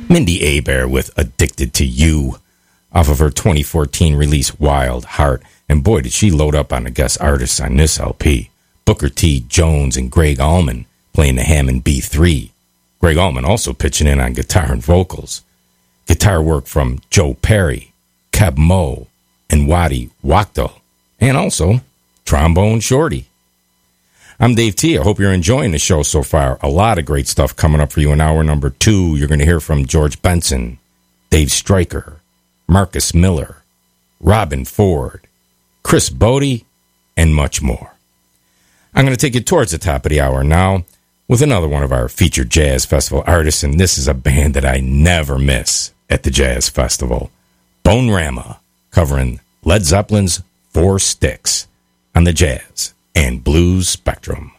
Mindy Abair with Addicted to You off of her 2014 release Wild Heart. And boy, did she load up on the guest artists on this LP. Booker T. Jones and Greg Allman playing the Hammond B3. Greg Allman also pitching in on guitar and vocals. Guitar work from Joe Perry, Keb Mo, and Waddy Wachtel. And also Trombone Shorty. I'm Dave T. I hope you're enjoying the show so far. A lot of great stuff coming up for you in hour number 2. You're going to hear from George Benson, Dave Stryker, Marcus Miller, Robin Ford, Chris Bodie, and much more. I'm going to take you towards the top of the hour now with another one of our featured Jazz Festival artists, and this is a band that I never miss at the Jazz Festival. Bone Rama, covering Led Zeppelin's Four Sticks on the Jazz and Blues Spectrum.